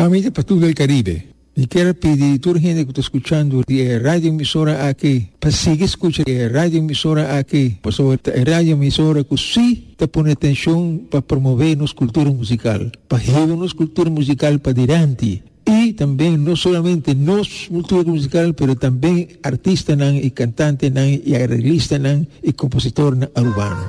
Amiga para todo el Caribe. Y quiero pedir a toda la gente que está escuchando de radio emisora aquí, para seguir escuchando radio emisora aquí, por sobre radio emisora que sí te pone atención para promover nuestra cultura musical, para llevar nuestra cultura musical para adelante. Y también no solamente nuestra cultura musical, pero también artistas y cantantes y arreglistas y compositores urbanos.